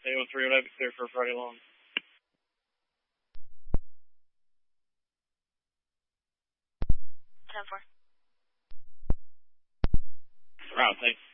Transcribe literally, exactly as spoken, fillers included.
eight one three, would I be clear for Friday long? ten four. Route, thanks.